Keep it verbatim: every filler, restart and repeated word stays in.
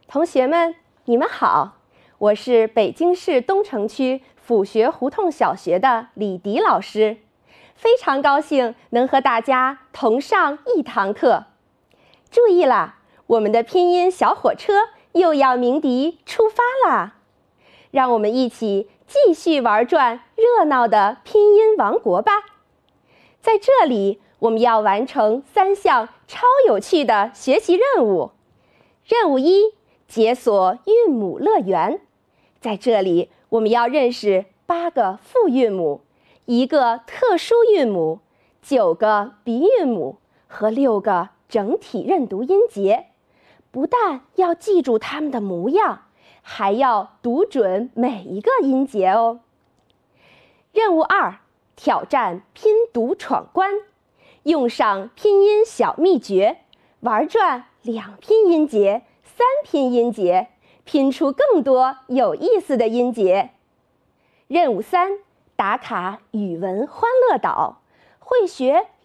同学们，你们好，我是北京市东城区府学胡同小学的李迪老师，非常高兴能和大家同上一堂课。注意啦，我们的拼音小火车又要鸣笛出发啦！让我们一起继续玩转热闹的拼音王国吧。在这里，我们要完成三项超有趣的学习任务。任务一，解锁韵母乐园。在这里，我们要认识八个复韵母，一个特殊韵母，九个鼻韵母和六个整体认读音节。不但要记住它们的模样，还要读准每一个音节哦。任务二，挑战拼读闯关，用上拼音小秘诀，玩转两拼音节、三拼音节，拼出更多有意思的音节。任务三，打卡语文欢乐岛，会学